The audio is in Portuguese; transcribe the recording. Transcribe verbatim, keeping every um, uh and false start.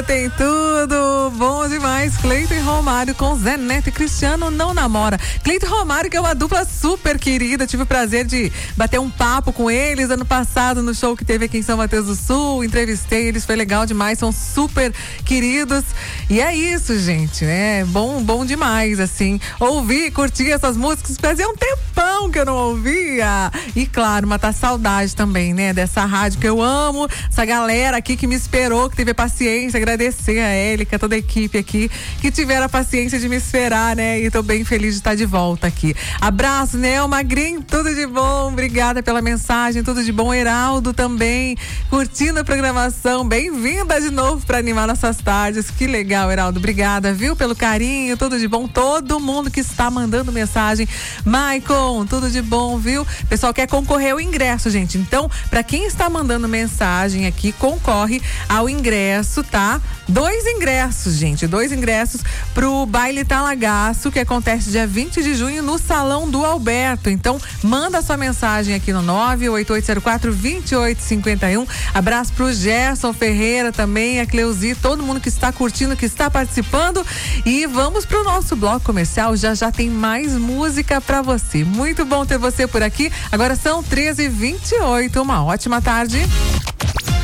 Tem tudo, bom demais. Cleiton e Romário com Zé Neto e Cristiano não namora. Cleiton e Romário, que é uma dupla super querida, tive o prazer de bater um papo com eles ano passado no show que teve aqui em São Mateus do Sul, entrevistei eles, foi legal demais, são super queridos e é isso, gente, né? Bom, bom demais, assim, ouvir, curtir essas músicas, fazia um tempão que eu não ouvia e claro, matar saudade também, né? Dessa rádio que eu amo, essa galera aqui que me esperou, que teve paciência, agradecer a Élica, toda a equipe aqui que tiveram a paciência de me esperar, né? E tô bem feliz de estar de volta aqui. Abraço, Nel Magrinho, tudo de bom, obrigada pela mensagem, tudo de bom. Heraldo também, curtindo a programação, bem-vinda de novo para animar nossas tardes, que legal, Heraldo, obrigada, viu, pelo carinho, tudo de bom, todo mundo que está mandando mensagem. Maicon, tudo de bom, viu? O pessoal quer concorrer ao ingresso, gente, então, para quem está mandando mensagem aqui, concorre ao ingresso, tá? Dois ingressos, gente, dois ingressos pro baile Talagaço, que acontece dia vinte de junho no Salão do Alberto. Então, manda sua mensagem aqui no nove oito oito zero quatro, dois oito cinco um. Abraço pro Gerson Ferreira também, a Cleuzi, todo mundo que está curtindo, que está participando. E vamos pro nosso bloco comercial, já já tem mais música pra você. Muito bom ter você por aqui. Agora são treze e vinte e oito, uma ótima tarde.